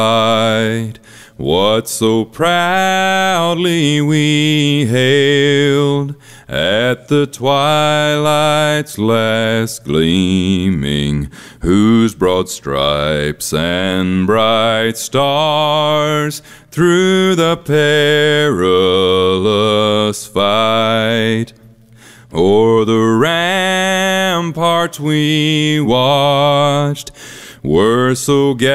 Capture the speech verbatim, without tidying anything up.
What so proudly we hailed at the twilight's last gleaming, whose broad stripes and bright stars through the perilous fight o'er the ramparts we watched were so